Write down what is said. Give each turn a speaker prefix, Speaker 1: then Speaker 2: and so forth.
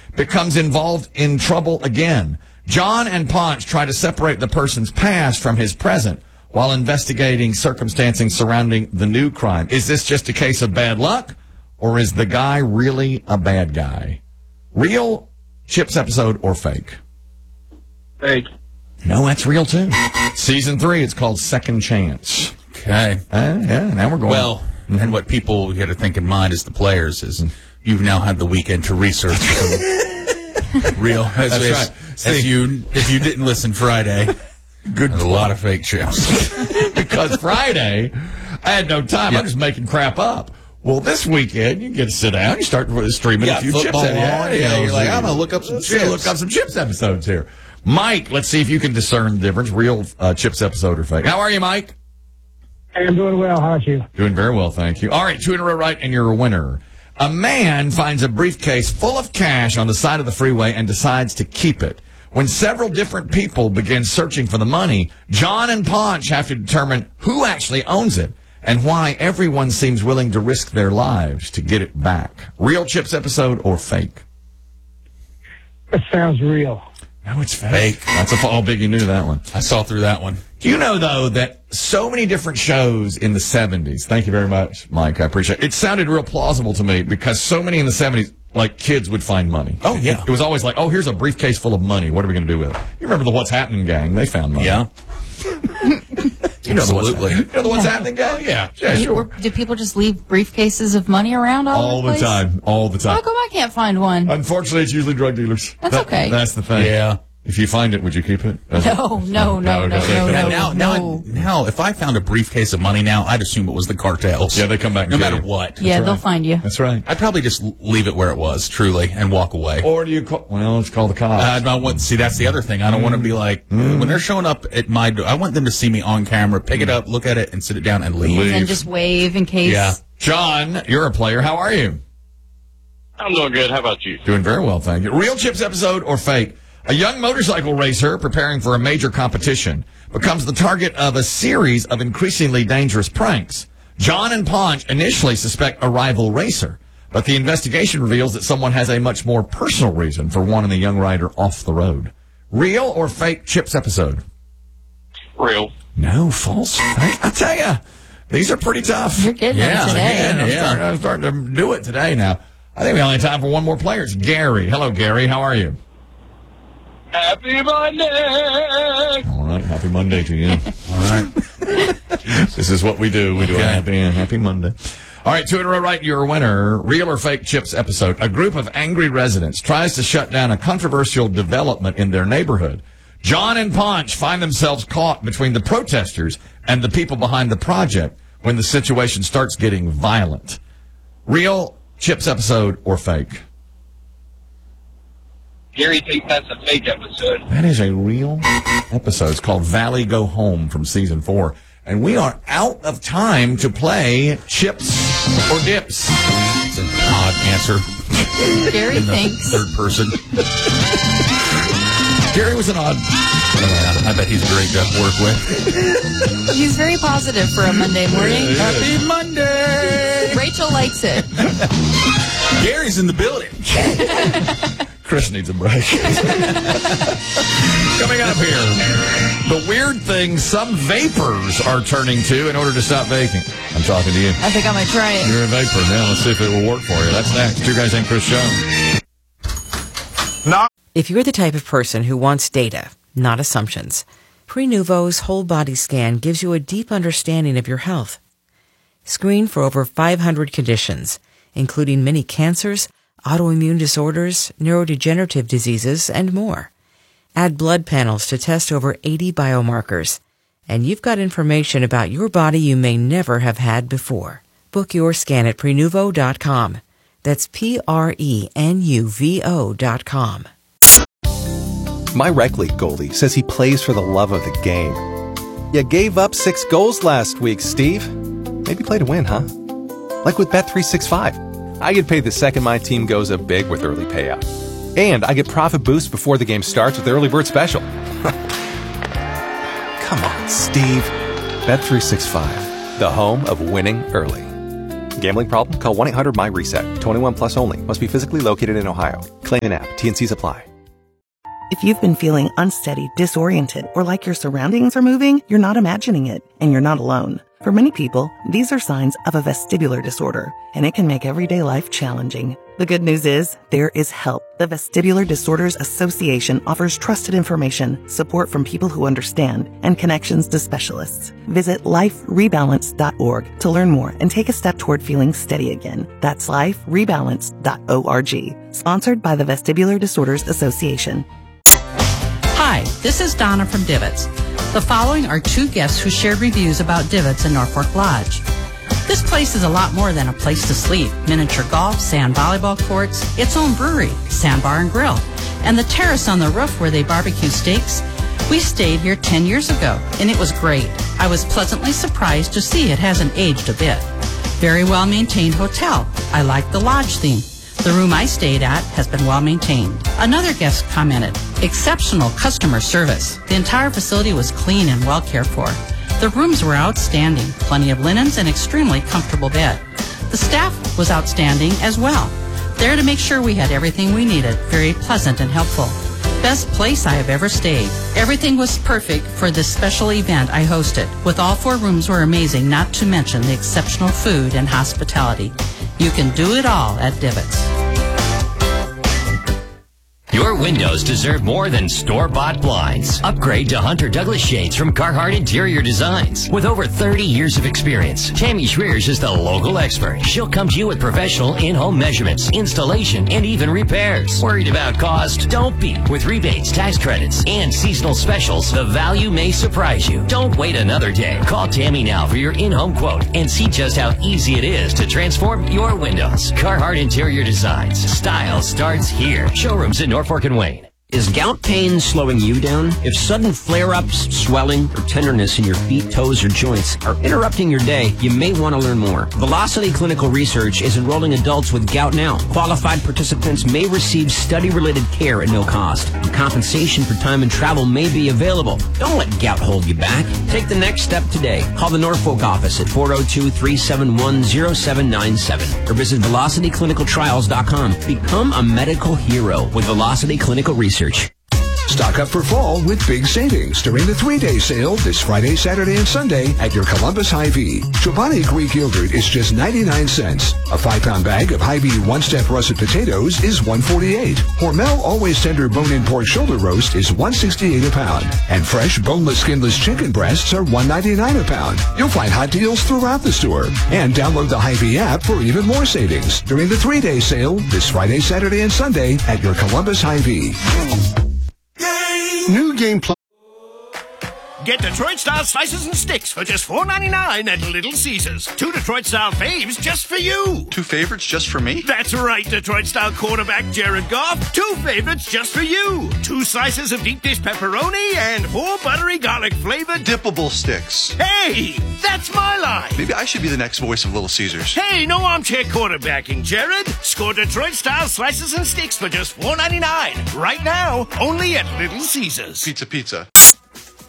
Speaker 1: becomes involved in trouble again. John and Ponch try to separate the person's past from his present while investigating circumstances surrounding the new crime. Is this just a case of bad luck, or is the guy really a bad guy? Real Chips episode or fake?
Speaker 2: Fake.
Speaker 1: No, that's real too. Season 3, it's called Second Chance.
Speaker 3: Okay.
Speaker 1: Yeah, now we're going.
Speaker 3: Well, and what people got to think in mind as the players is you've now had the weekend to research some real.
Speaker 1: That's right.
Speaker 3: If you didn't listen Friday, a lot of fake chips.
Speaker 1: Because Friday, I had no time. I'm just making crap up. Well, this weekend, you get to sit down, you start streaming a few chips.
Speaker 3: You're like, I'm going to look up some chips.
Speaker 1: Look up some chips episodes here. Mike, let's see if you can discern the difference. Real chips episode or fake. How are you, Mike?
Speaker 4: Hey, I'm doing well. How about you?
Speaker 1: Doing very well, thank you. All right, 2 in a row right, and you're a winner. A man finds a briefcase full of cash on the side of the freeway and decides to keep it. When several different people begin searching for the money, John and Ponch have to determine who actually owns it and why everyone seems willing to risk their lives to get it back. Real chips episode or fake?
Speaker 4: That sounds real.
Speaker 1: No, it's fake. That's all big. You knew that one.
Speaker 3: I saw through that one.
Speaker 1: Do you know, though, that so many different shows in the 70s, thank you very much, Mike, I appreciate it. It sounded real plausible to me because so many in the 70s, like, kids would find money.
Speaker 3: Oh, yeah.
Speaker 1: It was always like, oh, here's a briefcase full of money. What are we going to do with it? You remember the What's Happening gang? They found money.
Speaker 3: Yeah.
Speaker 1: You know
Speaker 3: Absolutely.
Speaker 1: the What's Happening gang? Yeah, sure.
Speaker 5: Do people just leave briefcases of money around all the place?
Speaker 1: All the time.
Speaker 5: How come I can't find one?
Speaker 1: Unfortunately, it's usually drug dealers.
Speaker 5: That's okay.
Speaker 1: That's the thing.
Speaker 3: Yeah.
Speaker 1: If you find it, would you keep it?
Speaker 5: No.
Speaker 3: Now, if I found a briefcase of money now, I'd assume it was the cartels.
Speaker 1: Yeah, they come back and
Speaker 3: no
Speaker 1: get
Speaker 3: matter
Speaker 1: you.
Speaker 3: what.
Speaker 5: Yeah, they'll find you.
Speaker 1: That's right.
Speaker 3: I'd probably just leave it where it was, truly, and walk away.
Speaker 1: Or do you call? Well, let's call the cops.
Speaker 3: See, that's the other thing. I don't want to be like when they're showing up at my door. I want them to see me on camera, pick it up, look at it, and sit it down and leave.
Speaker 5: And just wave in case.
Speaker 3: Yeah.
Speaker 1: John, you're a player. How are you?
Speaker 2: I'm doing good. How about you?
Speaker 1: Doing very well, thank you. Real chips episode or fake? A young motorcycle racer preparing for a major competition becomes the target of a series of increasingly dangerous pranks. John and Ponch initially suspect a rival racer, but the investigation reveals that someone has a much more personal reason for wanting the young rider off the road. Real or fake chips episode?
Speaker 2: Real.
Speaker 1: No, false. I tell you, these are pretty tough.
Speaker 5: You're getting them today.
Speaker 1: I'm starting to do it today now. I think we only have time for one more player. It's Gary. Hello, Gary. How are you?
Speaker 2: Happy Monday!
Speaker 1: All right. Happy Monday to you. All right. This is what we do. We do a happy Monday. All right. 2 in a row right. You're a winner. Real or fake chips episode. A group of angry residents tries to shut down a controversial development in their neighborhood. John and Ponch find themselves caught between the protesters and the people behind the project when the situation starts getting violent. Real chips episode or fake?
Speaker 2: Gary thinks that's a fake episode.
Speaker 1: That is a real episode. It's called Valley Go Home from season 4. And we are out of time to play chips or dips.
Speaker 3: It's an odd answer.
Speaker 5: Gary thinks.
Speaker 3: Third person.
Speaker 1: Gary was an odd.
Speaker 3: Yeah, I bet he's great to work with.
Speaker 5: He's very positive for a Monday morning.
Speaker 3: Happy Monday!
Speaker 5: Rachel likes it.
Speaker 3: Gary's in the building.
Speaker 1: Chris needs a break. Coming up here, the weird things some vapors are turning to in order to stop vaping. I'm talking to you.
Speaker 5: I think I might try it.
Speaker 1: You're a vapor. Now let's see if it will work for you. That's next. 2 Guys and Chris Show.
Speaker 6: If you're the type of person who wants data, not assumptions, Prenuvo's whole body scan gives you a deep understanding of your health. Screen for over 500 conditions, including many cancers, autoimmune disorders, neurodegenerative diseases, and more. Add blood panels to test over 80 biomarkers, and you've got information about your body you may never have had before. Book your scan at Prenuvo.com. That's Prenuvo.com.
Speaker 7: My rec league goalie says he plays for the love of the game. You gave up 6 goals last week, Steve. Maybe play to win, huh? Like with Bet365. I get paid the second my team goes up big with early payout. And I get profit boost before the game starts with Early Bird Special. Come on, Steve. Bet365, the home of winning early. Gambling problem? Call 1-800-MY-RESET. 21 plus only. Must be physically located in Ohio. Claim an app. T&Cs apply.
Speaker 8: If you've been feeling unsteady, disoriented, or like your surroundings are moving, you're not imagining it, and you're not alone. For many people, these are signs of a vestibular disorder, and it can make everyday life challenging. The good news is, there is help. The Vestibular Disorders Association offers trusted information, support from people who understand, and connections to specialists. Visit liferebalance.org to learn more and take a step toward feeling steady again. That's liferebalance.org. Sponsored by the Vestibular Disorders Association.
Speaker 9: Hi, this is Donna from Divots. The following are two guests who shared reviews about Divots in Norfolk Lodge. This place is a lot more than a place to sleep. Miniature golf, sand volleyball courts, its own brewery, sandbar and grill, and the terrace on the roof where they barbecue steaks. We stayed here 10 years ago, and it was great. I was pleasantly surprised to see it hasn't aged a bit. Very well-maintained hotel. I like the lodge theme. The room I stayed at has been well maintained. Another guest commented, exceptional customer service. The entire facility was clean and well cared for. The rooms were outstanding, plenty of linens and extremely comfortable bed. The staff was outstanding as well. There to make sure we had everything we needed, very pleasant and helpful. Best place I have ever stayed. Everything was perfect for this special event I hosted, with all 4 rooms were amazing, not to mention the exceptional food and hospitality. You can do it all at Divots.
Speaker 10: Your windows deserve more than store-bought blinds. Upgrade to Hunter Douglas shades from Carhartt Interior Designs. With over 30 years of experience, Tammy Schreers is the local expert. She'll come to you with professional in-home measurements, installation, and even repairs. Worried about cost? Don't be. With rebates, tax credits, and seasonal specials, the value may surprise you. Don't wait another day. Call Tammy now for your in-home quote and see just how easy it is to transform your windows. Carhartt Interior Designs. Style starts here. Showrooms in Norfolk and Wayne.
Speaker 11: Is gout pain slowing you down? If sudden flare-ups, swelling, or tenderness in your feet, toes, or joints are interrupting your day, you may want to learn more. Velocity Clinical Research is enrolling adults with gout now. Qualified participants may receive study-related care at no cost. And compensation for time and travel may be available. Don't let gout hold you back. Take the next step today. Call the Norfolk office at 402-371-0797 or visit VelocityClinicalTrials.com. Become a medical hero with Velocity Clinical Research.
Speaker 12: Stock up for fall with big savings during the 3-day sale this Friday, Saturday, and Sunday at your Columbus Hy-Vee. Chobani Greek yogurt is just 99 cents. A 5-pound bag of Hy-Vee one-step russet potatoes is $1.48. Hormel Always Tender bone-in pork shoulder roast is $1.68 a pound. And fresh boneless, skinless chicken breasts are $1.99 a pound. You'll find hot deals throughout the store. And download the Hy-Vee app for even more savings during the 3-day sale this Friday, Saturday, and Sunday at your Columbus Hy-Vee.
Speaker 13: New game plan. Get Detroit-style slices and sticks for just $4.99 at Little Caesars. 2 Detroit-style faves just for you.
Speaker 14: 2 favorites just for me?
Speaker 13: That's right, Detroit-style quarterback Jared Goff. 2 favorites just for you. 2 slices of deep dish pepperoni and 4 buttery garlic-flavored
Speaker 14: dippable sticks.
Speaker 13: Hey, that's my line.
Speaker 14: Maybe I should be the next voice of Little Caesars.
Speaker 13: Hey, no armchair quarterbacking, Jared. Score Detroit-style slices and sticks for just $4.99. Right now, only at Little Caesars.
Speaker 14: Pizza.